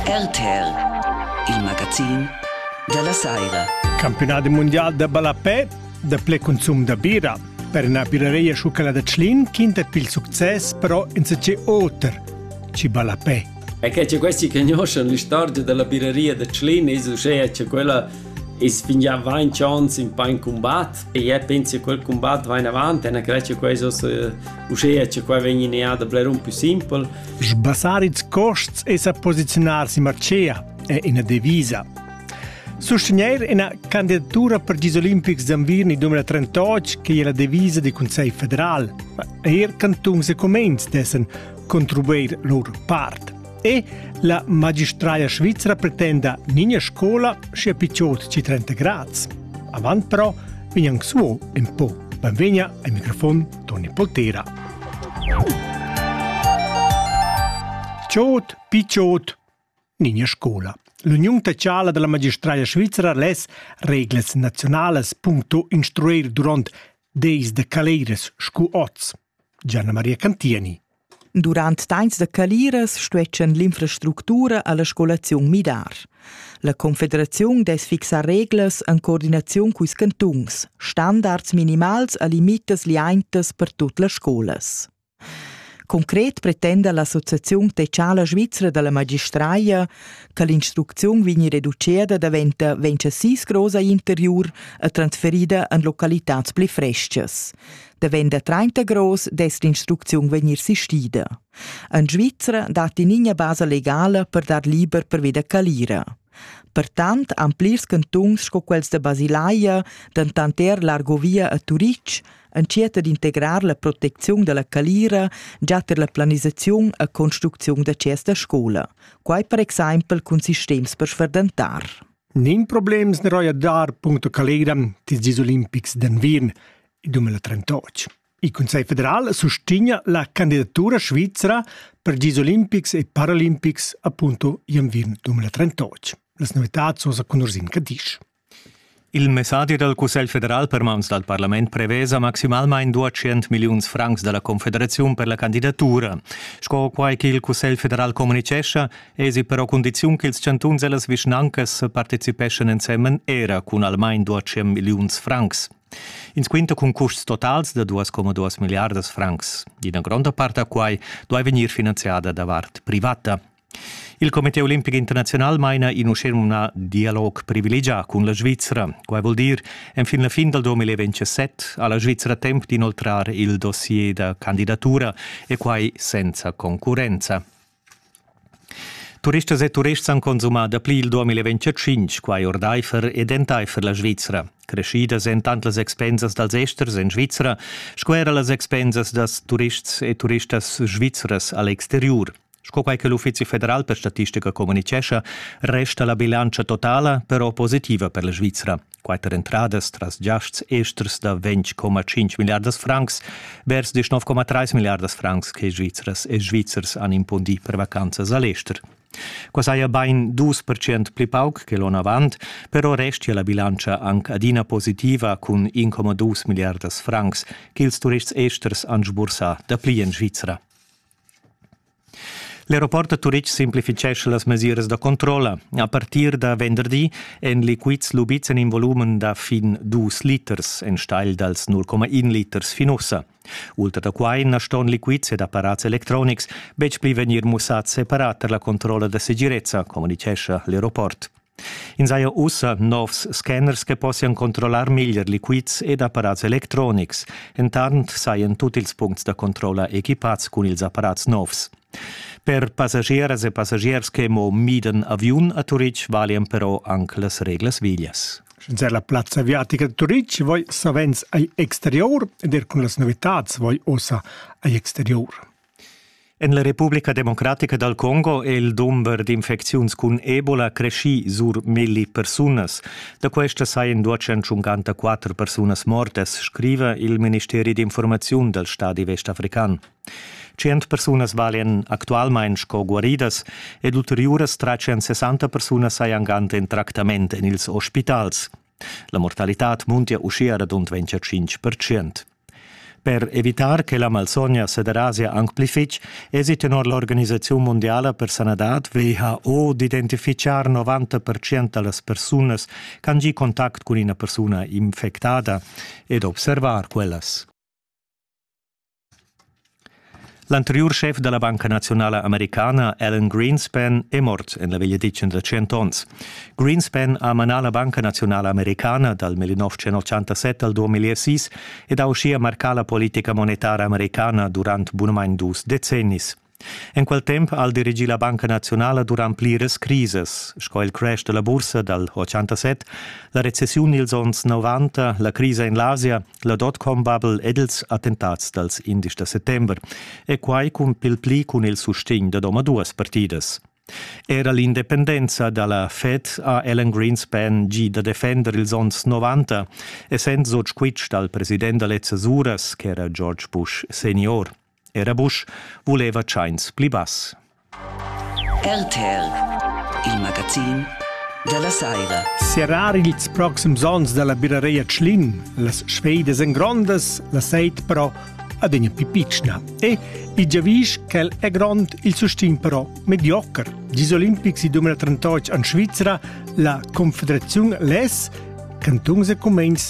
RTR, il magazin della Saira. Campionato mondiale de balapè, de ple consum de birra. Per una birreria sciucala de Tschlin, quinta pil success, però in se c'è oter, ci balapè. E che c'è questi che conoscono la storia della birreria de Tschlin, c'è quella es fin già 20 anni in pain combat e io penso che quel combat va in avanti e non credo che questo c'è qua venire a da un più semplice. Sbassare i costi e sa posizionarsi marcia è una divisa. Sostenere una candidatura per gli Olimpics d'Inverno 2038 che è la divisa del Consiglio federale. Ma er cantun se comenz dessen contribuire loro parte. E la magistraia svizzera pretende nina scuola sia picciot ci 30 gradi. Avant però vignan suo un po'. Benvegna al microfono Toni Poltera. Ciot, picciot, nina scuola. L'Unione Tecciala della Magistraia Svizzera les regles nazionales punto instruir durant deis de caleres scuots. Gianna Maria Cantieni. Durant tains de caliras stuetschen l'infrastruttura alla scolazione midar. La Confederazione des fixar regles en coordinazione cuis cantuns, standards minimals a limites liaintes per tutte le scolas. Concret pretende l'Associazione Tecciala Svizzera della Magistraia che l'instruzione vigni riducida diventa 26 grosa interior e trasferida in località più fresche. Diventa 30 gros des l'instruzione venir sistida. In Svizzera dati ninguna base legale per dar liber per veda calira. Pertant, amplirs cantuns sco quels de Basilaia, d'entanter l'Argovia a Turic, encieta d'integrar la protezione della calira già per la planizzazione e costruzione da cesta scola, quai per esempio con sistemi per sverdentar. Nin problems ne roia dar punto calira tis Olimpics d'Inverno 2038. Il Consiglio federale sostiene la candidatura svizzera per gli Olimpics e Paralympics appunto Inverno 2038. Le novità sono con Ursin Cadisch. Il messaggio del Consiglio federale per mans dal Parlamento prevesa maximalmente 200 milioni francs dalla Confederazione per la candidatura. Sco quai che il Consiglio federale comunicesce, esi però condizione che ils cantons e las vischnancas partecipescen insieme era con almeno 200 milioni francs. In quinta con costi totals de 2,2 miliardi francs. In una grande parte a quai deve venire finanziata da parte privata. Il Comité Olimpico Internazionale maina in un dialogo privilegiato con la Svizzera. Quai vuol dire, fin la fin del 2027, alla Svizzera tempo di inoltrare il dossier da candidatura e quai senza concorrenza. Turistas e turisti hanno consumato da il 2025, quai ordaifer ed entaifer la Svizzera. Crescidas en tant las expenses dels esters in Svizzera, squera las expenses des turists e turistas svizzeras all'exterior. Sco quai che l'Uffizio Federale per Statistica comunicesce resta la bilancia totale però positiva per la Svizzera. Quai ter entradas tras giasts esters da 20,5 miliardi francs vers 19,3 miliardi francs che svizzeras e svizzers han impondi per vacanzas all'ester. Quasi bain 2% pli pauc che l'on avant, però resti la bilancia anche adina positiva con 1,2 miliardi francs che ils turists esters han sbursa da pli in Svizzera. L'aeroporto Turic simplificesce las mesures de controllo. A partir da venerdì en liquids lubitzen in volumen da fin 2 liters, en steil dels 0,1 liters finussa. Ultra da quai naston liquids ed apparats electronics, bec pli venir mussat separat per la controllo da sicurezza, comunicesce l'aeroport. In saia ussa novs scanners che possian controllar miglior liquids ed apparats electronics. Entant saien tutti ils punts da controlla equipats con ils apparats novs. Per passagieres e passagiers che mo miden avion a Turic valien però anche las reglas viglias. Senza la piazza aviatica di Turic voi savens ai exterior ed con las novitats voi ossa ai exterior. En la Repubblica Democratica del Congo il numero di infeczioni con Ebola cresci sur 1000 personas. Da queste saien 254 personas mortes, scrive il Ministero di Informazione del Stati Vestafrican. 100 personas valien actualmein sco guaridas ed ulteriores 360 personas saian gant in tractament in ils ospitals. La mortalitat muntia uscia rund 25%. Per evitar che la malsogna sederasia amplific, esitano l'Organizzazione Mondiale per Sanadat WHO di identificar 90% delle persone che hanno contatto con una persona infettata ed osservar quelles. L'anterior chef della Banca Nazionale Americana, Alan Greenspan, è morto nella veglia di 100 anni. Greenspan ha manato la Banca Nazionale Americana dal 1987 al 2006 ed ha uscito a marcare la politica monetaria americana durante buonamain 2 decenni. In quel tempo ha dirigito la Banca Nazionale durante plires crises, sco il crash della borsa dal 87, la recessione dels ans 90, la crisi in l'Asia, la dot-com bubble ed els attentats dels 11 settembre, e quai con pli con il sustegn da doma duas partidas. Era l'indipendenza dalla Fed a Alan Greenspan gi da defender ils ans 90, essendo squitch dal presidente delle Cesuras, che era George Bush senior. Era Bush voleva chains pli bass. RTL, il magazin della Saira. Serrari ils proxims ons dalla birreria Tschlin, las Schwedes en grondes, la seit però ad una pipicna. E i giavisch che è grand il sustin però mediocre. Gli Olimpics di 2038 in Svizzera, la Confederazione LES, cantuns e comments